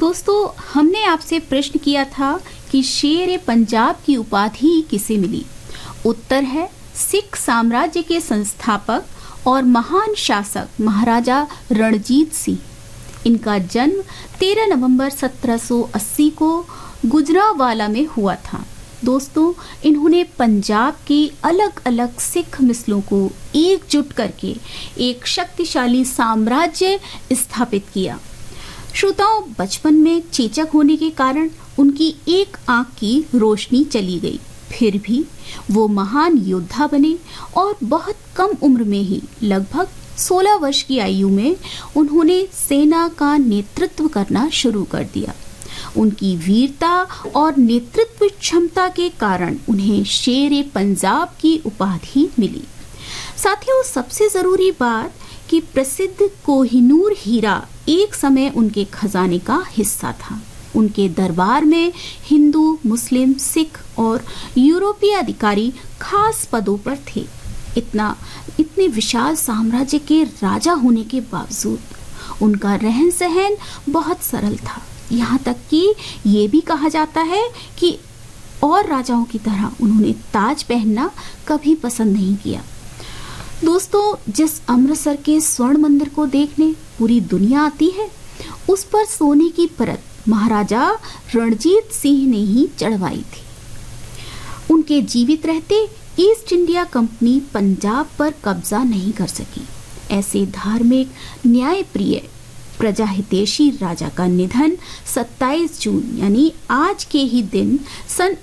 दोस्तों, हमने आपसे प्रश्न किया था कि शेर पंजाब की उपाधि किसे मिली। उत्तर है सिख साम्राज्य के संस्थापक और महान शासक महाराजा रणजीत सिंह। इनका जन्म 13 नवंबर 1780 को गुजरांवाला में हुआ था। दोस्तों, इन्होंने पंजाब के अलग अलग सिख मिसलों को एकजुट करके एक शक्तिशाली साम्राज्य स्थापित किया। श्रोताओं, बचपन में चेचक होने के कारण उनकी एक आंख की रोशनी चली गई, फिर भी वो महान योद्धा बने और बहुत कम उम्र में ही लगभग 16 वर्ष की आयु में उन्होंने सेना का नेतृत्व करना शुरू कर दिया। उनकी वीरता और नेतृत्व क्षमता के कारण उन्हें शेर पंजाब की उपाधि मिली। साथियों, सबसे जरूरी बात कि प्रसिद्ध कोहिनूर हीरा एक समय उनके खजाने का हिस्सा था। उनके दरबार में हिंदू, मुस्लिम, सिख और यूरोपीय अधिकारी खास पदों पर थे। इतने विशाल साम्राज्य के राजा होने के बावजूद उनका रहन सहन बहुत सरल था। यहाँ तक कि ये भी कहा जाता है कि और राजाओं की तरह उन्होंने ताज पहनना कभी पसंद नहीं किया। दोस्तों, जिस अमृतसर के स्वर्ण मंदिर को देखने पूरी दुनिया आती है, उस पर सोने की परत महाराजा रणजीत सिंह ने ही चढ़वाई थी। उनके जीवित रहते ईस्ट इंडिया कंपनी पंजाब पर कब्जा नहीं कर सकी। ऐसे धार्मिक, न्यायप्रिय, प्रजाहितैषी राजा का निधन 27 जून यानी आज के ही दिन सन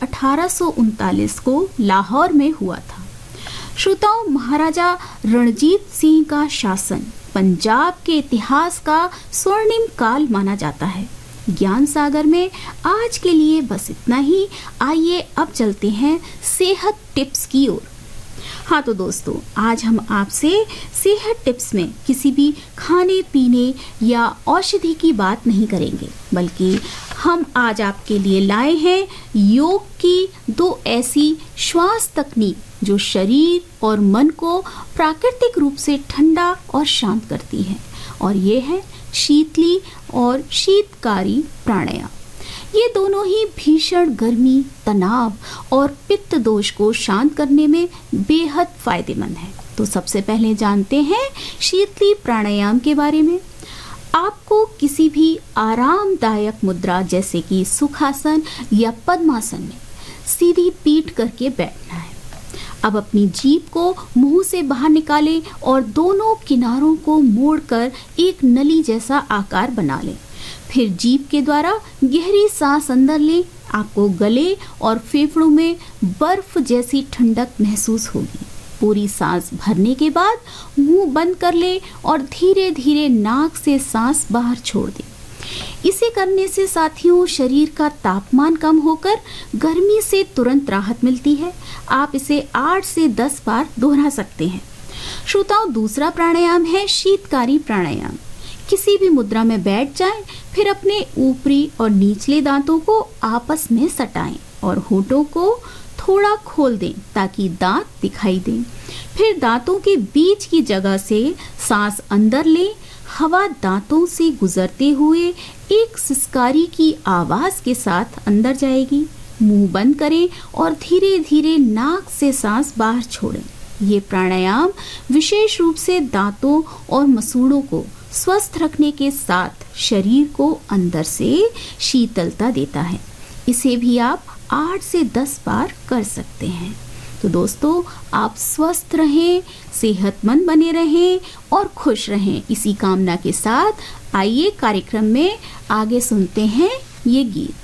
1839 को लाहौर में हुआ था। श्रोताओं, महाराजा रणजीत सिंह का शासन पंजाब के इतिहास का स्वर्णिम काल माना जाता है। ज्ञान सागर में आज के लिए बस इतना ही। आइए अब चलते हैं सेहत टिप्स की ओर। हाँ तो दोस्तों, आज हम आपसे सेहत टिप्स में किसी भी खाने पीने या औषधि की बात नहीं करेंगे, बल्कि हम आज आपके लिए लाए हैं योग की 2 ऐसी श्वास तकनीक जो शरीर और मन को प्राकृतिक रूप से ठंडा और शांत करती है, और ये है शीतली और शीतकारी प्राणायाम। ये दोनों ही भीषण गर्मी, तनाव और पित्त दोष को शांत करने में बेहद फायदेमंद है। तो सबसे पहले जानते हैं शीतली प्राणायाम के बारे में। आपको किसी भी आरामदायक मुद्रा जैसे कि सुखासन या पद्मासन में सीधी पीठ करके बैठना है। अब अपनी जीभ को मुंह से बाहर निकालें और दोनों किनारों को मोड़कर एक नली जैसा आकार बना लें। फिर जीभ के द्वारा गहरी सांस अंदर लें। आपको गले और फेफड़ों में बर्फ जैसी ठंडक महसूस होगी। पूरी सांस भरने के बाद मुंह बंद कर लें और धीरे धीरे नाक से सांस बाहर छोड़ दें। इसे करने से साथियों, शरीर का तापमान कम होकर गर्मी से तुरंत राहत मिलती है। आप इसे 8 से 10 बार दोहरा सकते हैं। श्रोताओं, दूसरा प्राणायाम है शीतकारी प्राणायाम। किसी भी मुद्रा में बैठ जाएं, फिर अपने ऊपरी और निचले दांतों को आपस में सटाएं और होठों को थोड़ा खोल दें ताकि दांत दिखाई दें। फिर दांतों के बीच की जगह से सांस अंदर लें। हवा दांतों से गुजरते हुए एक सिसकारी की आवाज के साथ अंदर जाएगी। मुंह बंद करें और धीरे धीरे नाक से सांस बाहर छोड़ें। ये प्राणायाम विशेष रूप से दांतों और मसूड़ों को स्वस्थ रखने के साथ शरीर को अंदर से शीतलता देता है। इसे भी आप 8 से 10 बार कर सकते हैं। तो दोस्तों, आप स्वस्थ रहें, सेहतमंद बने रहें और खुश रहें। इसी कामना के साथ आइए कार्यक्रम में आगे सुनते हैं ये गीत।